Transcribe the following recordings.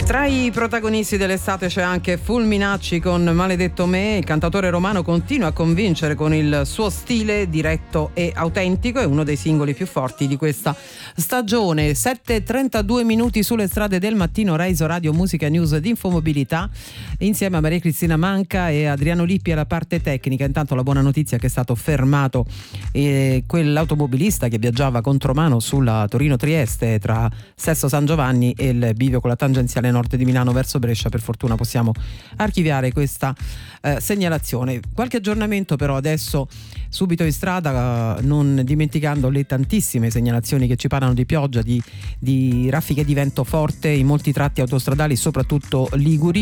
Tra i protagonisti dell'estate c'è anche Fulminacci con Maledetto me. Il cantautore romano continua a convincere con il suo stile diretto e autentico, è uno dei singoli più forti di questa stagione. 7:32 minuti sulle strade del mattino. Reiso Radio Musica News di Infomobilità insieme a Maria Cristina Manca e Adriano Lippi alla parte tecnica. Intanto la buona notizia è che è stato fermato quell'automobilista che viaggiava contromano sulla Torino-Trieste tra Sesto San Giovanni e il bivio con la tangenziale nord di Milano verso Brescia. Per fortuna possiamo archiviare questa segnalazione. Qualche aggiornamento però adesso subito in strada, non dimenticando le tantissime segnalazioni che ci parlano di pioggia, di raffiche di vento forte in molti tratti autostradali, soprattutto liguri,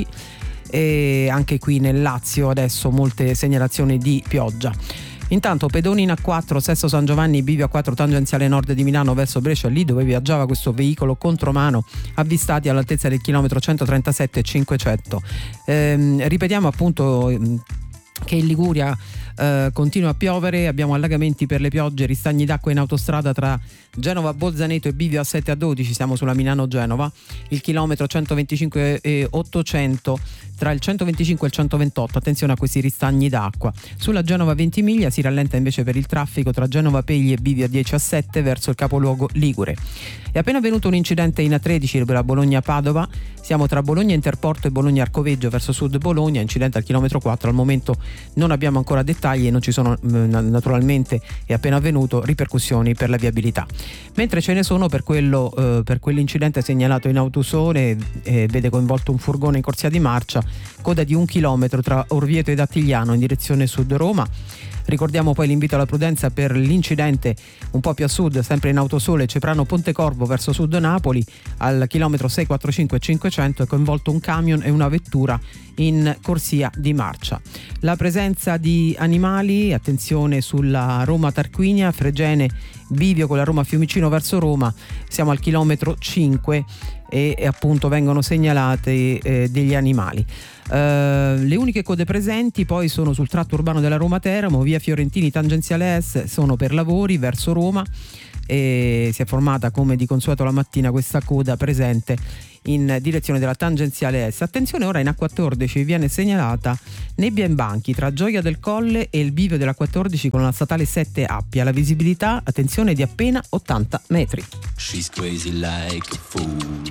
e anche qui nel Lazio adesso molte segnalazioni di pioggia. Intanto pedoni in A4 Sesto San Giovanni, bivio A4 tangenziale nord di Milano verso Brescia, lì dove viaggiava questo veicolo contromano, avvistati all'altezza del chilometro 137,500. Ripetiamo appunto che in Liguria continua a piovere, abbiamo allagamenti per le piogge, ristagni d'acqua in autostrada tra Genova Bolzaneto e bivio A7 A12, siamo sulla Milano-Genova, il chilometro 125 e 800 tra il 125 e il 128, attenzione a questi ristagni d'acqua. Sulla Genova Ventimiglia si rallenta invece per il traffico tra Genova Pegli e bivio A10 A7 verso il capoluogo ligure. È appena avvenuto un incidente in A13 per Bologna-Padova, siamo tra Bologna Interporto e Bologna Arcoveggio verso sud Bologna, incidente al chilometro 4, al momento non abbiamo ancora dettagli e non ci sono naturalmente, è appena avvenuto, ripercussioni per la viabilità. Mentre ce ne sono per quell'incidente segnalato in Autosole, vede coinvolto un furgone in corsia di marcia, coda di 1 chilometro tra Orvieto ed Attigliano in direzione sud Roma. Ricordiamo poi l'invito alla prudenza per l'incidente un po' più a sud, sempre in Autosole, Ceprano Pontecorvo verso sud Napoli, al chilometro 645 500 è coinvolto un camion e una vettura in corsia di marcia. La presenza di animali, attenzione sulla Roma Tarquinia, Fregene bivio con la Roma Fiumicino verso Roma, siamo al chilometro 5 e appunto vengono segnalate degli animali. Le uniche code presenti poi sono sul tratto urbano della Roma Teramo, via Fiorentini tangenziale est, sono per lavori verso Roma e si è formata come di consueto la mattina questa coda presente in direzione della tangenziale est. Attenzione, ora in A14 viene segnalata nebbia in banchi tra Gioia del Colle e il bivio della 14 con la statale 7 Appia, la visibilità, attenzione, di appena 80 metri. She's crazy like a fool.